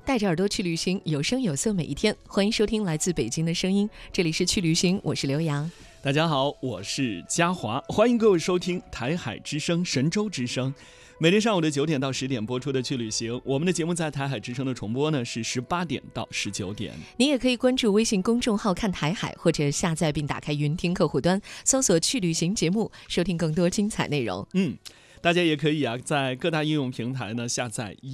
带着耳朵去旅行，有声有色每一天。欢迎收听来自北京的声音，这里是去旅行，我是刘洋。 大家好，我是嘉华，欢迎各位收听台海之声、神州之声。每天上午的9点到10点播出的去旅行，我们的节目在台海之声的重播呢是18点到19点。 你也可以关注微信公众号看台海，或者下载并打开云听客户端，搜索去旅行节目，收听更多精彩内容。 大家也可以在各大应用平台呢下载